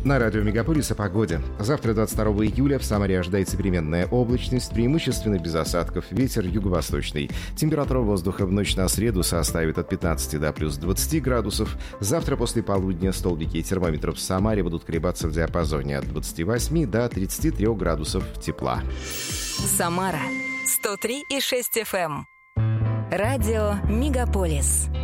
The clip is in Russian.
На радио «Мегаполис» о погоде. Завтра, 22 июля, в Самаре ожидается переменная облачность, преимущественно без осадков, ветер юго-восточный. Температура воздуха в ночь на среду составит от 15 до плюс 20 градусов. Завтра после полудня столбики термометров в Самаре будут колебаться в диапазоне от 28 до 33 градусов тепла. Самара 103,6 FM. Радио «Мегаполис».